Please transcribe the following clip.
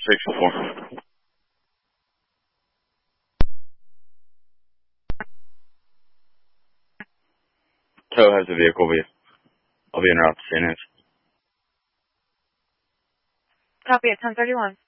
6-4. Tow has the vehicle. I'll be in route to St. Anne's. Copy at 1031.